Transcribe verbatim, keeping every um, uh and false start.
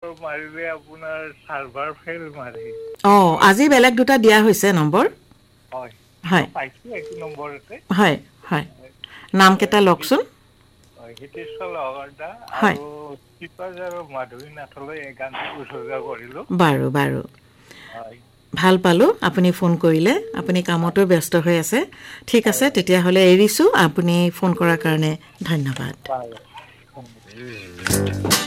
নম্বৰটো মাৰিলে আপোনাৰ সাৰ্ভাৰ ফেল মাৰে অ আজি বেলেগ দুটা দিয়া হৈছে নম্বৰ হয় হয় পাইছো এইটো নম্বৰতে হয় হয় নাম কেটা লকচোন হয় হিতেশ্বৰ লহকৰ্তা হয় আৰু শিপাজ আৰু মাধৱী নাথলৈ এই গানটো উৎসৰ্গা কৰিলো বাৰু বাৰু হয় ভাল পালো আপুনি ফোন কৰিলে আপুনি কামতো ব্যস্ত হৈ আছে ঠিক আছে তেতিয়া হলে এৰিছো আপুনি ফোন কৰাৰ কাৰণে ধন্যবাদ হয়